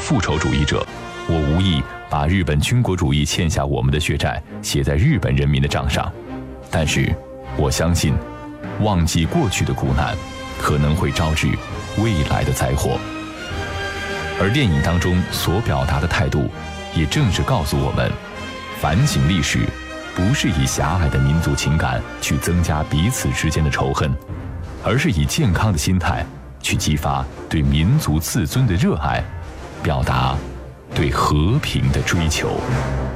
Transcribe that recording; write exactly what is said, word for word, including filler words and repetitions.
复仇主义者，我无意把日本军国主义欠下我们的血债写在日本人民的账上。但是，我相信，忘记过去的苦难，可能会招致未来的灾祸。而电影当中所表达的态度，也正是告诉我们，反省历史，不是以狭隘的民族情感去增加彼此之间的仇恨，而是以健康的心态去激发对民族自尊的热爱，表达对和平的追求。